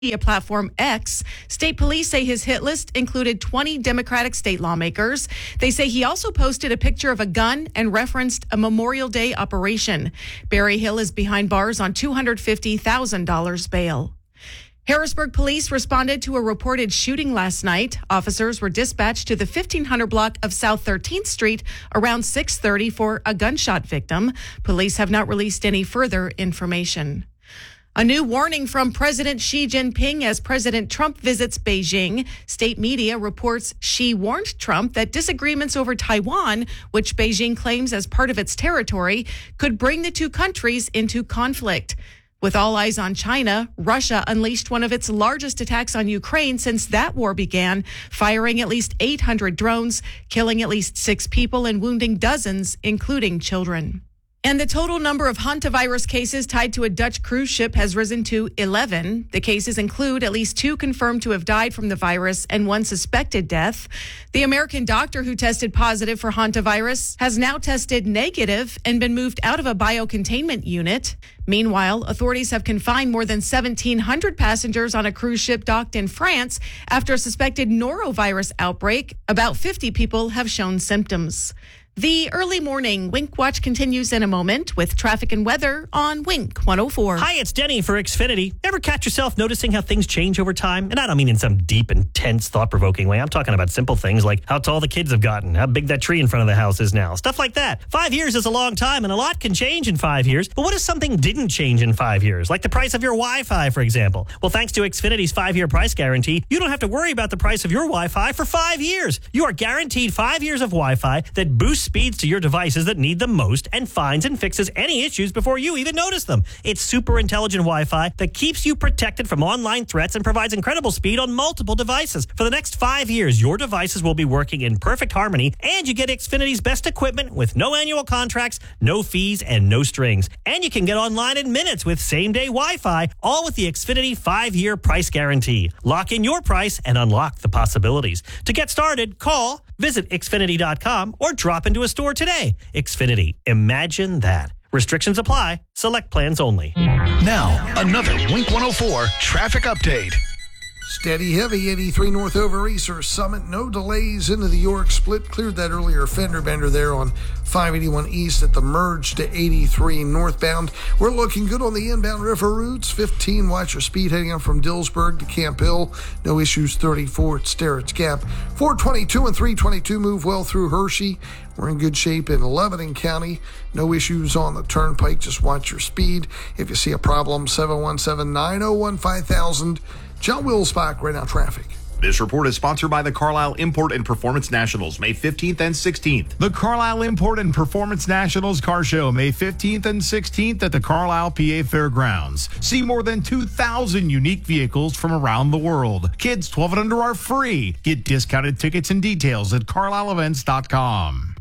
media platform X. State police say his hit list included 20 Democratic state lawmakers. They say he also posted a picture of a gun and referenced a Memorial Day operation. Barry Hill is behind bars on $250,000 bail. Harrisburg police responded to a reported shooting last night. Officers were dispatched to the 1500 block of South 13th Street around 6:30 for a gunshot victim. Police have not released any further information. A new warning from President Xi Jinping as President Trump visits Beijing. State media reports Xi warned Trump that disagreements over Taiwan, which Beijing claims as part of its territory, could bring the two countries into conflict. With all eyes on China, Russia unleashed one of its largest attacks on Ukraine since that war began, firing at least 800 drones, killing at least 6 people and wounding dozens, including children. And the total number of hantavirus cases tied to a Dutch cruise ship has risen to 11. The cases include at least 2 confirmed to have died from the virus and 1 suspected death. The American doctor who tested positive for hantavirus has now tested negative and been moved out of a biocontainment unit. Meanwhile, authorities have confined more than 1,700 passengers on a cruise ship docked in France after a suspected norovirus outbreak. About 50 people have shown symptoms. The early morning Wink Watch continues in a moment with traffic and weather on Wink 104. Hi, it's Denny for Xfinity. Ever catch yourself noticing how things change over time? And I don't mean in some deep, intense, thought-provoking way. I'm talking about simple things like how tall the kids have gotten, how big that tree in front of the house is now, stuff like that. 5 years is a long time, and a lot can change in 5 years. But what if something didn't change in 5 years? Like the price of your Wi-Fi, for example. Well, thanks to Xfinity's 5-year price guarantee, you don't have to worry about the price of your Wi-Fi for 5 years. You are guaranteed 5 years of Wi-Fi that boosts speeds to your devices that need them most and finds and fixes any issues before you even notice them. It's super intelligent Wi-Fi that keeps you protected from online threats and provides incredible speed on multiple devices. For the next 5 years, your devices will be working in perfect harmony, and you get Xfinity's best equipment with no annual contracts, no fees, and no strings. And you can get online in minutes with same-day Wi-Fi, all with the Xfinity 5-year price guarantee. Lock in your price and unlock the possibilities. To get started, visit Xfinity.com or drop into a store today. Xfinity. Imagine that. Restrictions apply. Select plans only. Now, another Wink 104 traffic update. Steady heavy 83 north over Easter Summit. No delays into the York split. Cleared that earlier fender bender there on 581 east at the merge to 83 northbound. We're looking good on the inbound river routes. 15, watch your speed heading up from Dillsburg to Camp Hill. No issues 34 at Sterrett's Gap. 422 and 322 move well through Hershey. We're in good shape in Lebanon County. No issues on the turnpike. Just watch your speed. If you see a problem, 717-901-5000. John Wilsbach, right now traffic. This report is sponsored by the Carlisle Import and Performance Nationals, May 15th and 16th. The Carlisle Import and Performance Nationals Car Show, May 15th and 16th at the Carlisle, PA Fairgrounds. See more than 2,000 unique vehicles from around the world. Kids 12 and under are free. Get discounted tickets and details at carlisleevents.com.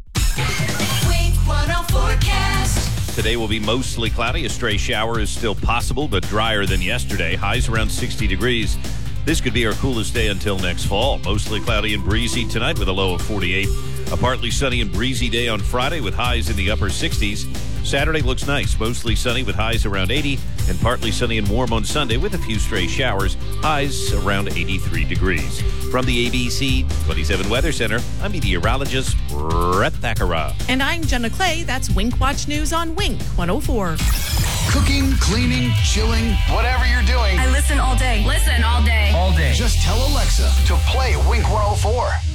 Wink 104 forecast. Today will be mostly cloudy. A stray shower is still possible, but drier than yesterday. Highs around 60 degrees. This could be our coolest day until next fall. Mostly cloudy and breezy tonight with a low of 48. A partly sunny and breezy day on Friday with highs in the upper 60s. Saturday looks nice. Mostly sunny with highs around 80. And partly sunny and warm on Sunday with a few stray showers. Highs around 83 degrees. From the ABC 27 Weather Center, I'm meteorologist Brett Thakara. And I'm Jenna Clay. That's Wink Watch News on Wink 104. Cooking, cleaning, chilling, whatever you're doing. I listen all day. Listen all day. All day. Just tell Alexa to play Wink 104.